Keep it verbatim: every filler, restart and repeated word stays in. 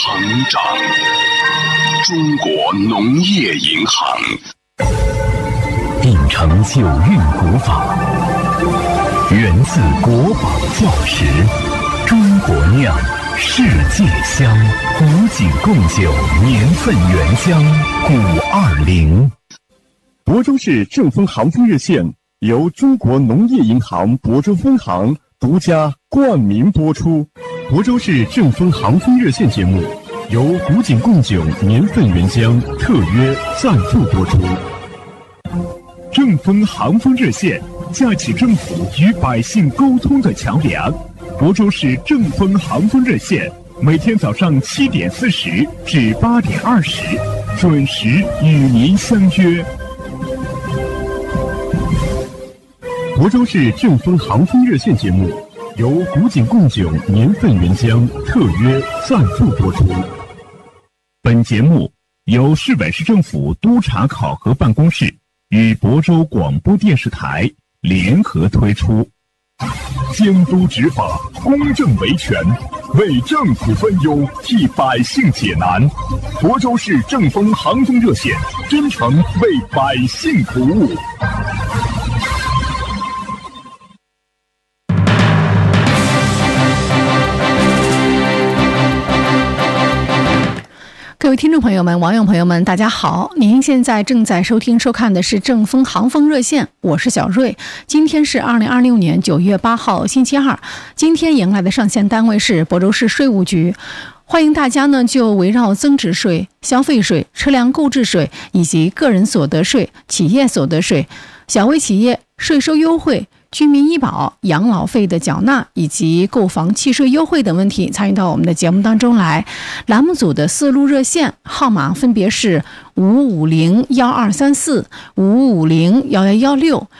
行长，中国农业银行。 秉承九韵古法，源自国宝教识，中国酿，世界香，古井贡酒年份原香古二零。 亳州市正丰行风热线由中国农业银行亳州分行独家冠名播出。亳州市正丰行风热线节目由古井贡酒年份原香特约赞助播出。正丰行风热线架起政府与百姓沟通的桥梁。亳州市正丰行风热线每天早上七点四十至八点二十准时与您相约。亳州市正丰行风热线节目由古井贡酒年份原香特约赞助播出。本节目由市委市政府督查考核办公室与亳州广播电视台联合推出。监督执法，公正维权，为政府分忧，替百姓解难。亳州市正丰行风热线真诚为百姓服务。 各位听众朋友们、网友朋友们，大家好！您现在正在收听、收看的是正丰行风热线，我是小瑞。今天是二零二六年九月八号，星期二。今天迎来的上线单位是亳州市税务局，欢迎大家呢就围绕增值税、消费税、车辆购置税以及个人所得税、企业所得税、小微企业税收优惠、居民医保、养老费的缴纳以及购房契税优惠等问题参与到我们的节目当中来。栏目组的四路热线号码分别是五五零幺二三四、五五零幺幺幺六、